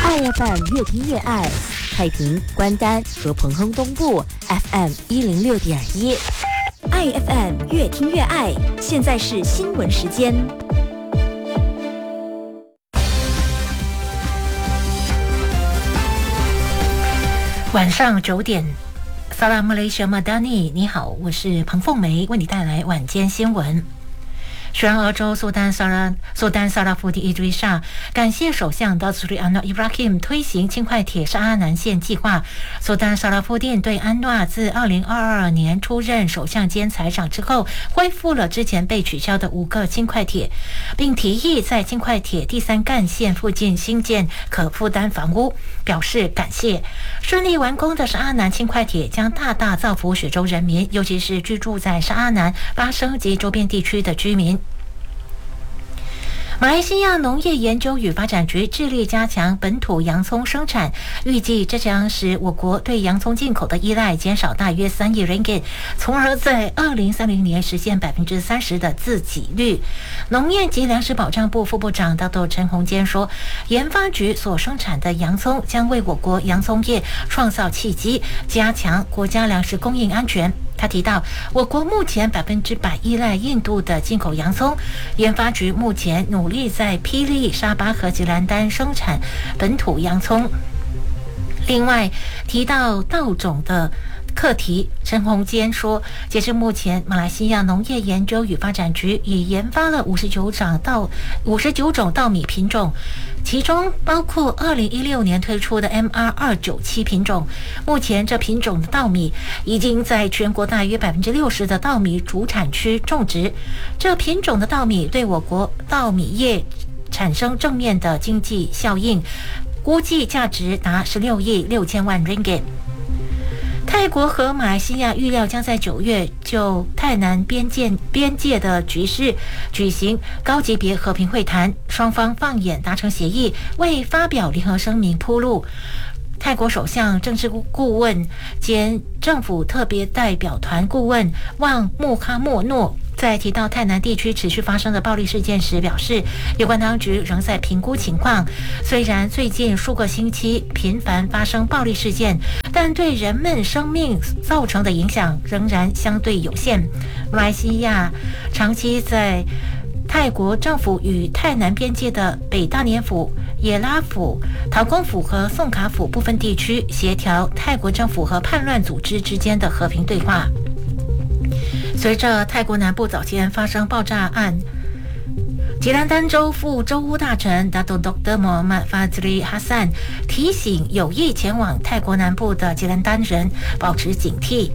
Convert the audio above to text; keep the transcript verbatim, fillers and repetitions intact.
爱 F M 越听越爱，太平、关丹和彭亨东部 F M 一零六点一。 爱 F M 越听越爱，现在是新闻时间。 晚上九点，萨拉姆雷什马达尼，你好，我是彭凤梅，为你带来晚间新闻。虽然俄州苏丹萨拉苏丹萨拉夫第伊追萨感谢首相达苏里安诺伊布拉希姆推行轻快铁沙阿南线计划。苏丹萨拉夫丁对安诺自二零二二年出任首相兼财长之后，恢复了之前被取消的五个轻快铁，并提议在轻快铁第三干线附近新建可负担房屋，表示感谢。顺利完工的沙阿南轻快铁将大大造福雪州人民，尤其是居住在沙阿南、巴生及周边地区的居民。马来西亚农业研究与发展局致力加强本土洋葱生产，预计这将使我国对洋葱进口的依赖减少大约三亿 ringgit， 从而在二零三零年实现百分之三十的自给率。农业及粮食保障部副部长大豆陈宏坚说，研发局所生产的洋葱将为我国洋葱业创造契机，加强国家粮食供应安全。他提到，我国目前百分之百依赖印度的进口洋葱，研发局目前努力在霹雳、沙巴和吉兰丹生产本土洋葱。另外提到稻种的课题，陈宏坚说，截至目前，马来西亚农业研究与发展局已研发了五十九种稻五十九种稻米品种，其中包括二零一六年推出的 M R 二九七 品种。目前这品种的稻米已经在全国大约百分之六十的稻米主产区种植。这品种的稻米对我国稻米业产生正面的经济效应，估计价值达十六亿六千万 ringgit。泰国和马来西亚预料将在九月就泰南边界边界的局势举行高级别和平会谈，双方放眼达成协议，为发表联合声明铺路。泰国首相政治顾问兼政府特别代表团顾问旺穆哈默诺在提到泰南地区持续发生的暴力事件时表示，有关当局仍在评估情况。虽然最近数个星期频繁发生暴力事件，但对人们生命造成的影响仍然相对有限。马来西亚长期在泰国政府与泰南边界的北大年府、也拉府、陶公府和宋卡府部分地区协调泰国政府和叛乱组织之间的和平对话。随着泰国南部早前发生爆炸案，吉兰丹州副州务大臣达多 Doctor Muhammad Fazli Hassan 提醒有意前往泰国南部的吉兰丹人保持警惕，